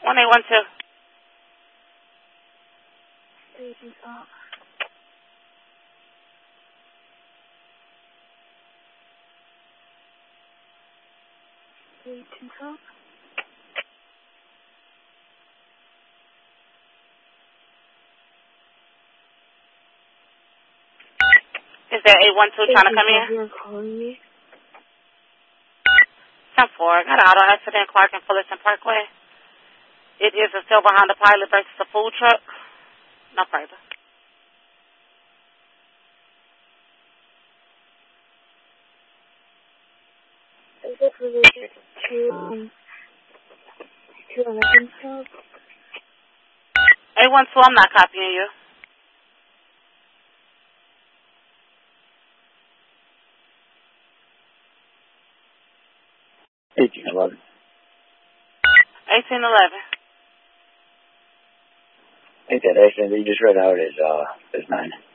1812. Agents up. 1812. Is there 812 trying to come in? You're calling me? 10-4. Got an auto accident, Clark and Fullerton Parkway. It is a silver Honda Pilot versus a food truck. No further. Is it related to an event job? 812, I'm not copying you. Eighteen 11. 1811. I think that accident that you just read out is 9.